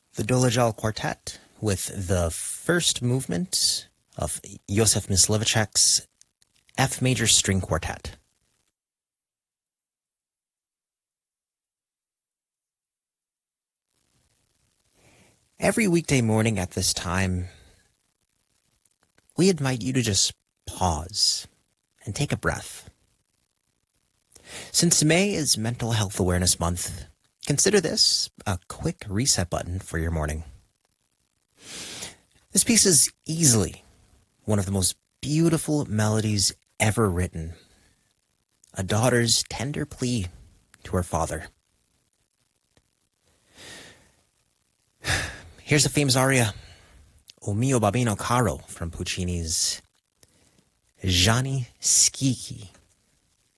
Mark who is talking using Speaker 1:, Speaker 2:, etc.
Speaker 1: the Dolezal Quartet with the first movement of Josef Mysliveček's F major string quartet. Every weekday morning at this time, we invite you to just pause and take a breath. Since May is Mental Health Awareness Month, consider this a quick reset button for your morning. This piece is easily one of the most beautiful melodies ever written. A daughter's tender plea to her father. Here's the famous aria, O mio babbino caro, from Puccini's Gianni Schicchi.